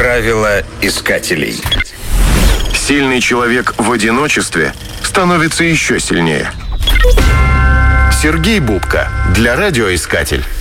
Правила искателей. Сильный человек в одиночестве становится еще сильнее. Сергей Бубка для радиоискатель.